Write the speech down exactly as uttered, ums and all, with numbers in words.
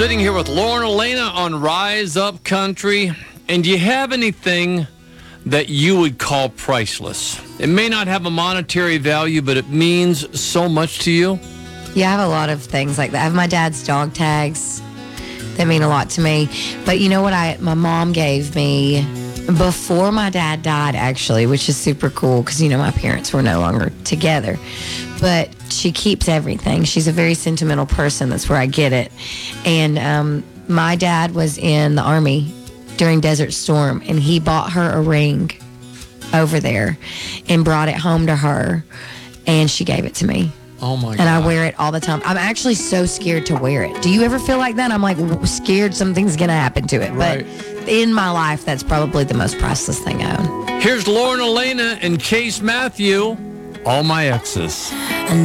Sitting here with Lauren Elena on Rise Up Country. And do you have anything that you would call priceless? It may not have a monetary value, but it means so much to you. Yeah, I have a lot of things like that. I have my dad's dog tags that mean a lot to me. But you know what I my mom gave me before my dad died, actually, which is super cool because, you know, my parents were no longer together. But she keeps everything. She's a very sentimental person. That's where I get it. And um, my dad was in the Army during Desert Storm, and he bought her a ring over there and brought it home to her, and she gave it to me. Oh, my God. And I wear it all the time. I'm actually so scared to wear it. Do you ever feel like that? I'm like scared something's going to happen to it. Right. But in my life, that's probably the most priceless thing I own. Here's Lauren Elena and Case Matthew, All My Exes.